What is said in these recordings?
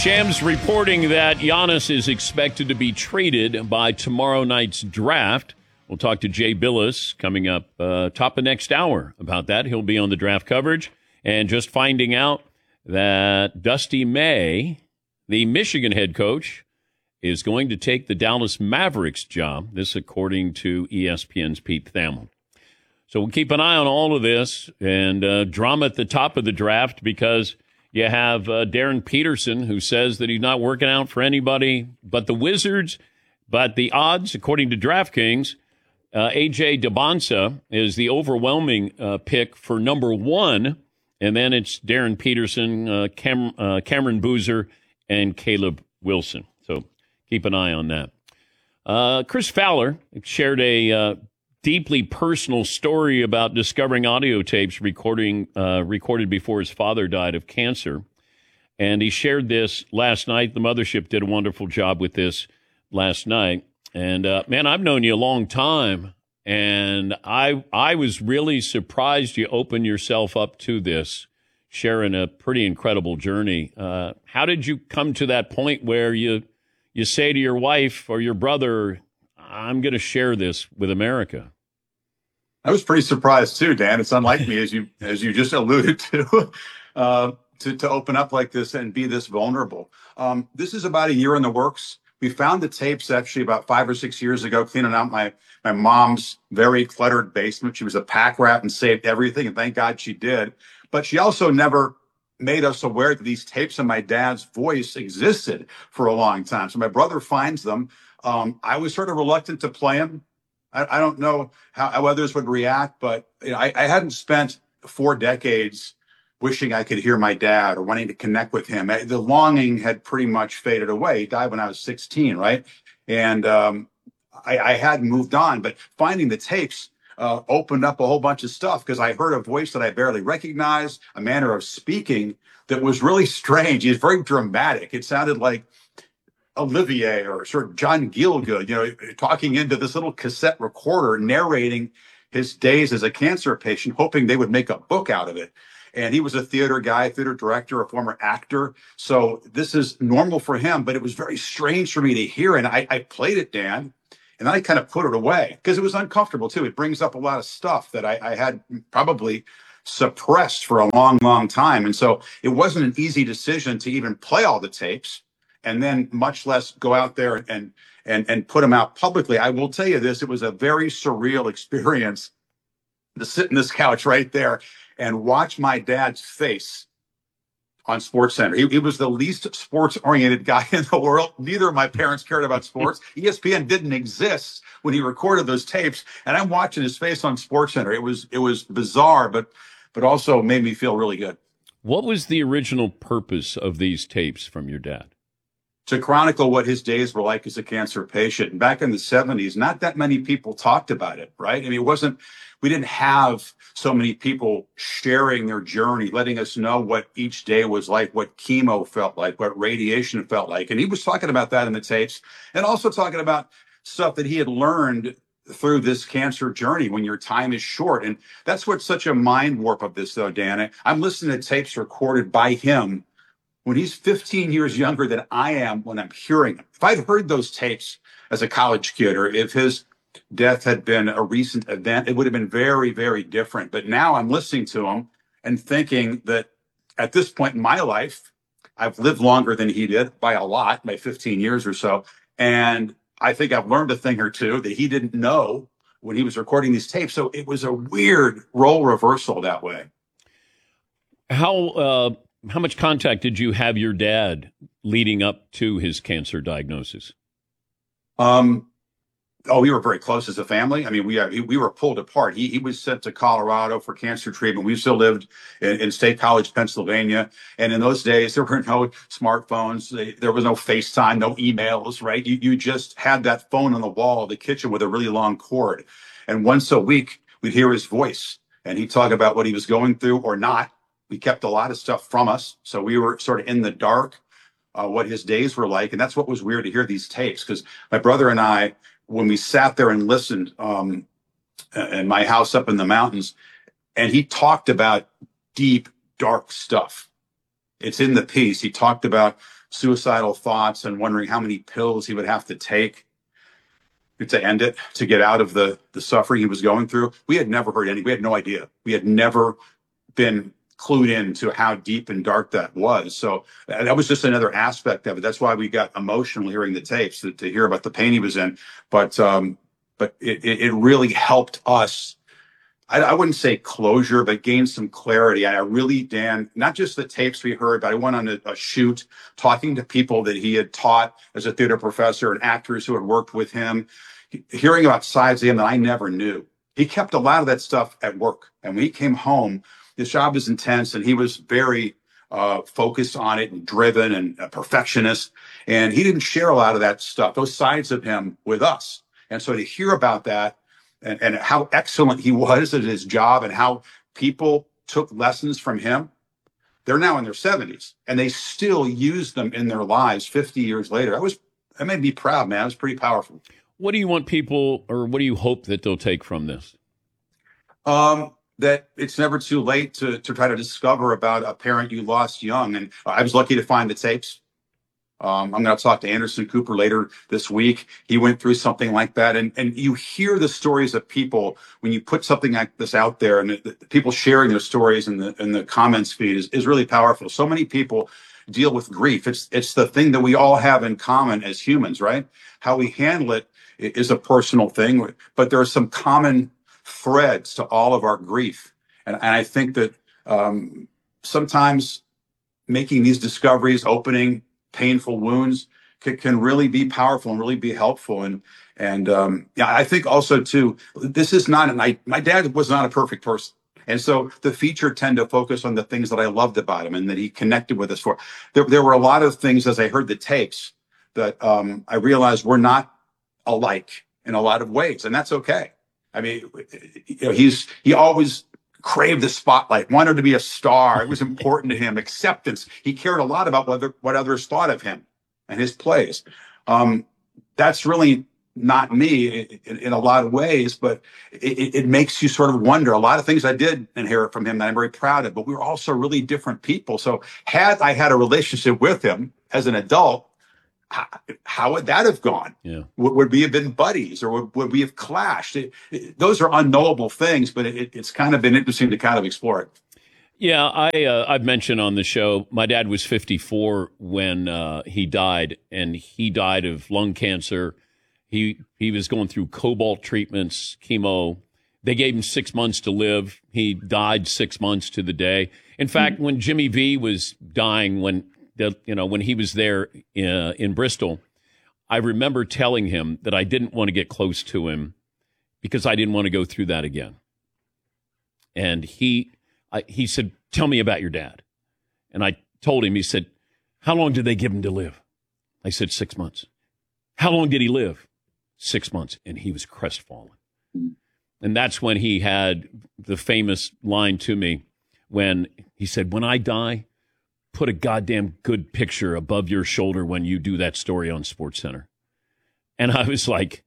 Shams reporting that Giannis is expected to be traded by tomorrow night's draft. We'll talk to Jay Billis coming up top of next hour about that. He'll be on the draft coverage. And just finding out that Dusty May, the Michigan head coach, is going to take the Dallas Mavericks job. This according to ESPN's Pete Thamel. So we'll keep an eye on all of this and drama at the top of the draft because you have Darren Peterson, who says that he's not working out for anybody but the Wizards. But the odds, according to DraftKings, A.J. Debonsa is the overwhelming pick for number one. And then it's Darren Peterson, Cameron Boozer, and Caleb Wilson. So keep an eye on that. Chris Fowler shared a deeply personal story about discovering audio tapes recorded before his father died of cancer. And he shared this last night. The Mothership did a wonderful job with this last night. And, man, I've known you a long time. And I was really surprised you opened yourself up to this, sharing a pretty incredible journey. How did you come to that point where you say to your wife or your brother, I'm going to share this with America? I was pretty surprised too, Dan. It's unlike me, as you just alluded to open up like this and be this vulnerable. This is about a year in the works. We found the tapes actually about 5 or 6 years ago, cleaning out my mom's very cluttered basement. She was a pack rat and saved everything, and thank God she did. But she also never made us aware that these tapes of my dad's voice existed for a long time. So my brother finds them. I was sort of reluctant to play them. I don't know how others would react, but I hadn't spent 4 decades wishing I could hear my dad or wanting to connect with him. The longing had pretty much faded away. He died when I was 16, right? And I had moved on, but finding the tapes opened up a whole bunch of stuff because I heard a voice that I barely recognized, a manner of speaking that was really strange. He was very dramatic. It sounded like Olivier or sort of John Gielgud, talking into this little cassette recorder, narrating his days as a cancer patient, hoping they would make a book out of it. And he was a theater guy, theater director, a former actor. So this is normal for him, but it was very strange for me to hear. And I played it, Dan, and then I kind of put it away because it was uncomfortable too. It brings up a lot of stuff that I had probably suppressed for a long, long time. And so it wasn't an easy decision to even play all the tapes and then much less go out there and put them out publicly. I will tell you this, it was a very surreal experience to sit in this couch right there and watch my dad's face on SportsCenter. He was the least sports-oriented guy in the world. Neither of my parents cared about sports. ESPN didn't exist when he recorded those tapes, and I'm watching his face on SportsCenter. It was bizarre, but also made me feel really good. What was the original purpose of these tapes from your dad? To chronicle what his days were like as a cancer patient. And back in the 70s, not that many people talked about it, right? I mean, we didn't have so many people sharing their journey, letting us know what each day was like, what chemo felt like, what radiation felt like. And he was talking about that in the tapes and also talking about stuff that he had learned through this cancer journey when your time is short. And that's what's such a mind warp of this, though, Dan. I'm listening to tapes recorded by him when he's 15 years younger than I am when I'm hearing them. If I'd heard those tapes as a college kid, or if his death had been a recent event, it would have been very, very different. But now I'm listening to him and thinking that at this point in my life, I've lived longer than he did by a lot, by 15 years or so. And I think I've learned a thing or two that he didn't know when he was recording these tapes. So it was a weird role reversal that way. How much contact did you have your dad leading up to his cancer diagnosis? We were very close as a family. I mean, we were pulled apart. He was sent to Colorado for cancer treatment. We still lived in State College, Pennsylvania. And in those days, there were no smartphones. There was no FaceTime, no emails, right? You just had that phone on the wall of the kitchen with a really long cord. And once a week, we'd hear his voice and he'd talk about what he was going through or not. We kept a lot of stuff from us. So we were sort of in the dark, what his days were like. And that's what was weird to hear these tapes, because my brother and I, when we sat there and listened in my house up in the mountains, and he talked about deep, dark stuff. It's in the piece. He talked about suicidal thoughts and wondering how many pills he would have to take to end it, to get out of the suffering he was going through. We had never heard any. We had no idea. We had never been clued in to how deep and dark that was. So that was just another aspect of it. That's why we got emotional hearing the tapes to hear about the pain he was in. But it really helped us. I wouldn't say closure, but gain some clarity. I really, Dan, not just the tapes we heard, but I went on a shoot talking to people that he had taught as a theater professor and actors who had worked with him, hearing about sides of him that I never knew. He kept a lot of that stuff at work. And when he came home, his job was intense and he was very focused on it and driven and a perfectionist. And he didn't share a lot of that stuff, those sides of him with us. And so to hear about that, and how excellent he was at his job and how people took lessons from him. They're now in their 70s and they still use them in their lives 50 years later. That made me proud, man. It was pretty powerful. What do you want people, or what do you hope that they'll take from this? That it's never too late to try to discover about a parent you lost young. And I was lucky to find the tapes. I'm going to talk to Anderson Cooper later this week. He went through something like that. And you hear the stories of people when you put something like this out there, and the people sharing their stories in the comments feed is really powerful. So many people deal with grief. It's the thing that we all have in common as humans, right? How we handle it is a personal thing, but there are some common threads to all of our grief. And I think that sometimes making these discoveries, opening painful wounds can really be powerful and really be helpful. And I think also too, this is not, my dad was not a perfect person. And so the feature tend to focus on the things that I loved about him and that he connected with us for. There were a lot of things as I heard the tapes that I realized we're not alike in a lot of ways. And that's okay. I mean, he always craved the spotlight, wanted to be a star. It was important to him. Acceptance. He cared a lot about what others thought of him and his plays. That's really not me in a lot of ways, but it makes you sort of wonder. A lot of things I did inherit from him that I'm very proud of, but we were also really different people. So had I had a relationship with him as an adult, how would that have gone? Yeah. Would we have been buddies, or would we have clashed? Those are unknowable things, but it's kind of been interesting to kind of explore it. Yeah, I've mentioned on the show, my dad was 54 when he died, and he died of lung cancer. He was going through cobalt treatments, chemo. They gave him 6 months to live. He died 6 months to the day. In fact, when Jimmy V was dying, when he was there in Bristol, I remember telling him that I didn't want to get close to him because I didn't want to go through that again. And he said, "Tell me about your dad." And I told him, he said, "How long did they give him to live?" I said, 6 months. "How long did he live?" 6 months. And he was crestfallen. And that's when he had the famous line to me when he said, "When I die, put a goddamn good picture above your shoulder when you do that story on SportsCenter." And I was like,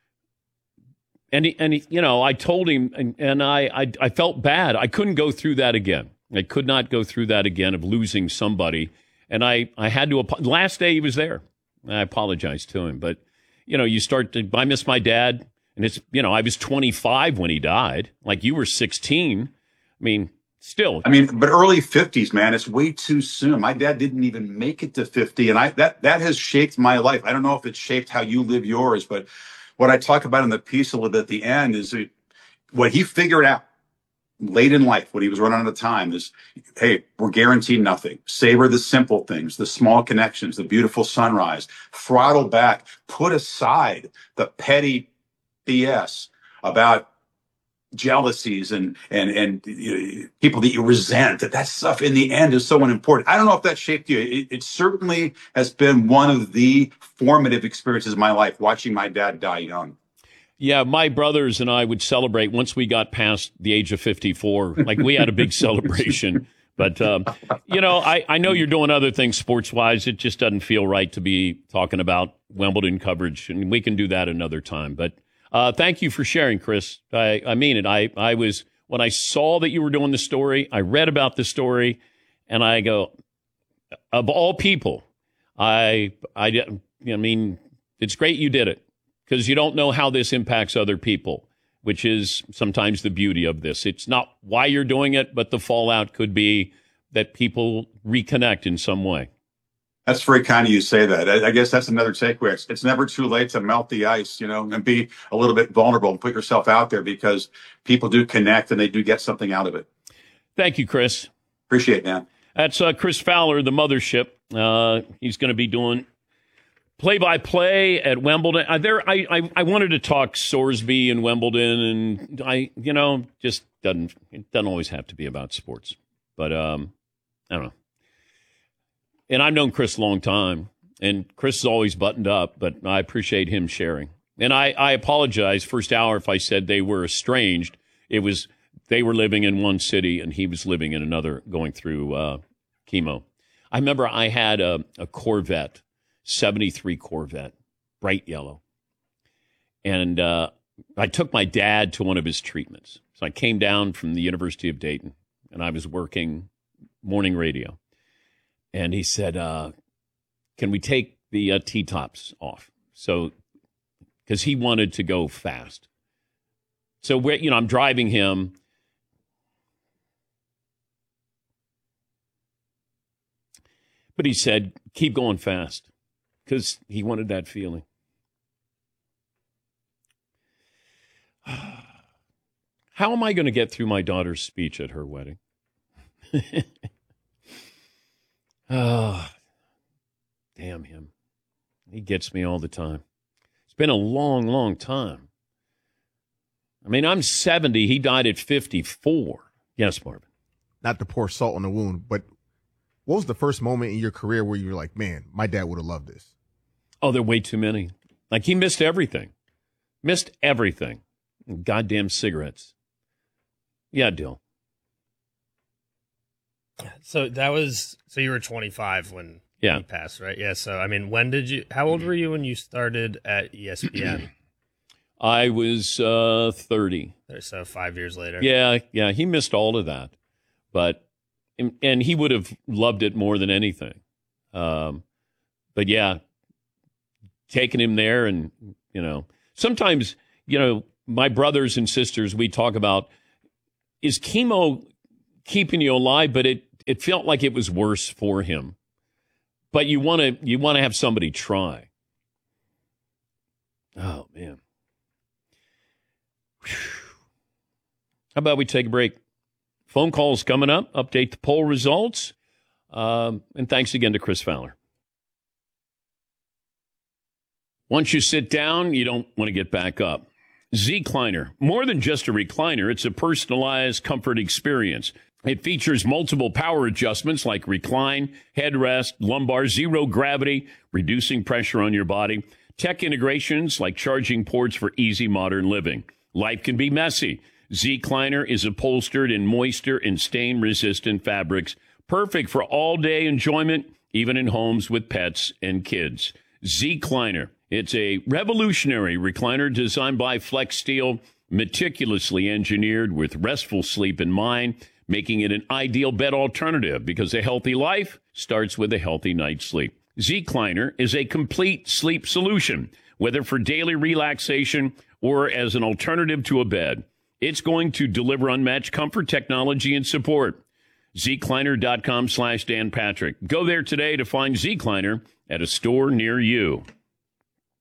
I told him, and I felt bad. I couldn't go through that again. I could not go through that again of losing somebody. And I had to, last day he was there. I apologized to him. But, I miss my dad. And it's, I was 25 when he died. Like you were 16. I mean, still. But early 50s, man, it's way too soon. My dad didn't even make it to 50. And that has shaped my life. I don't know if it's shaped how you live yours, but what I talk about in the piece a little bit at the end is what he figured out late in life when he was running out of time is, hey, we're guaranteed nothing. Savor the simple things, the small connections, the beautiful sunrise, throttle back, put aside the petty BS about jealousies and people that you resent. That stuff in the end is so unimportant. I don't know if that shaped you. It certainly has been one of the formative experiences of my life, watching my dad die young. Yeah, my brothers and I would celebrate once we got past the age of 54. Like we had a big celebration. But, I know you're doing other things sports-wise. It just doesn't feel right to be talking about Wimbledon coverage, and we can do that another time. But thank you for sharing, Chris. I mean it. I was, when I saw that you were doing the story, I read about the story, and I go, of all people, I mean, it's great you did it because you don't know how this impacts other people, which is sometimes the beauty of this. It's not why you're doing it, but the fallout could be that people reconnect in some way. That's very kind of you to say that. I guess that's another takeaway. It's never too late to melt the ice, and be a little bit vulnerable and put yourself out there because people do connect and they do get something out of it. Thank you, Chris. Appreciate it, man. That's Chris Fowler, the mothership. He's going to be doing play-by-play at Wimbledon. I wanted to talk Sorsby and Wimbledon, and it doesn't always have to be about sports. But I don't know. And I've known Chris a long time, and Chris is always buttoned up, but I appreciate him sharing. And I apologize, first hour, if I said they were estranged. It was they were living in one city, and he was living in another, going through chemo. I remember I had a Corvette, 73 Corvette, bright yellow. And I took my dad to one of his treatments. So I came down from the University of Dayton, and I was working morning radio. And he said, can we take the T-tops off? So, because he wanted to go fast. So, I'm driving him. But he said, keep going fast, because he wanted that feeling. How am I going to get through my daughter's speech at her wedding? Oh, damn him. He gets me all the time. It's been a long, long time. I mean, I'm 70. He died at 54. Yes, Marvin. Not to pour salt on the wound, but what was the first moment in your career where you were like, man, my dad would have loved this? Oh, there are way too many. Like, he missed everything. Missed everything. Goddamn cigarettes. Yeah, Dill. So you were 25 when he passed, right? Yeah. So, I mean, how old were you when you started at ESPN? I was 30. So 5 years later. Yeah. He missed all of that. But, and he would have loved it more than anything. But yeah, taking him there and, sometimes, my brothers and sisters, we talk about, is chemo keeping you alive? But it felt like it was worse for him. But you want to have somebody try. Oh, man. Whew. How about we take a break? Phone calls coming up. Update the poll results. And thanks again to Chris Fowler. Once you sit down, you don't want to get back up. Zecliner, more than just a recliner, it's a personalized comfort experience. It features multiple power adjustments like recline, headrest, lumbar, zero gravity, reducing pressure on your body, tech integrations like charging ports for easy modern living. Life can be messy. Zecliner is upholstered in moisture and stain-resistant fabrics, perfect for all-day enjoyment, even in homes with pets and kids. Zecliner. It's a revolutionary recliner designed by Flex Steel, meticulously engineered with restful sleep in mind, making it an ideal bed alternative because a healthy life starts with a healthy night's sleep. Zecliner is a complete sleep solution, whether for daily relaxation or as an alternative to a bed. It's going to deliver unmatched comfort, technology, and support. Zecliner.com/Dan Patrick. Go there today to find Zecliner at a store near you.